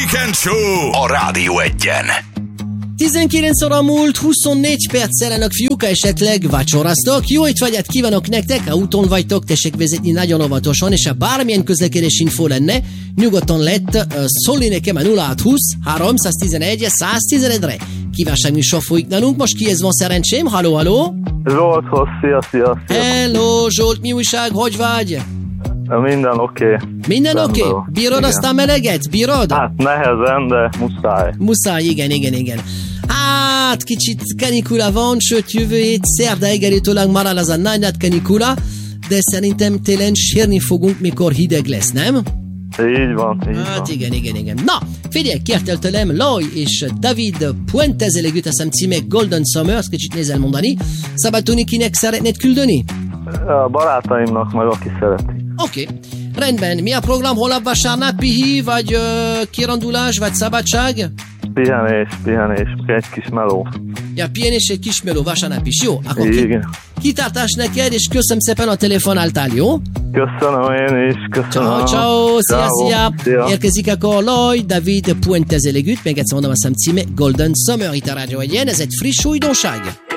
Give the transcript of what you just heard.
Weekend Show a Rádió Egyen. 19 óra múlt, 24 perccel fiúk, esetleg vacsoraztok. Jó étvágyat kívánok nektek, ha úton vagytok, tessék vezetni nagyon óvatosan, és ha bármilyen közlekedés info lenne, nyugodtan lehet szólni nekem a 0620 311 111-re. Kívánság műsor folyik nálunk, most kihez van szerencsém? Halló, halló? Zsolthoz, szia. Hello, Zsolt, mi újság, hogy vagy? Minden oké. Minden oké? Bírod aztán meleget? Bírod? Hát nehezen, de muszáj. Muszáj, igen. Hát, kicsit kanikula van, sőt jövő hét szerda égerétőleg marad az a nagy kanikula, de szerintem télen sírni fogunk, mikor hideg lesz, nem? Így van. Hát igen. Na, figyelj, kértél tőlem Loy és David Puente Zelegüt, azt hiszem címe Golden Summer, azt kicsit nézel mondani. Szabadoni, kinek szeretnéd küldeni? A barátaimnak, meg aki szereti. Oké. Rendben, mi a program? Holnap vasárnap, pihi, vagy kirandulás, vagy szabadság? Pihenés, egy kis meló. Ja, pihenés, egy kis meló, vasárnap is, jó? Akkor igen. Kitartás neked, és köszönöm szépen a telefonáltál, jó? Köszönöm én is, köszönöm. Ciao, szia. Érkezik akkor Loy, David Puente Zelegüt, még egyszer mondom, azt hiszem címe Golden Summer itt a Rádió Egyen, ez egy friss újdonság.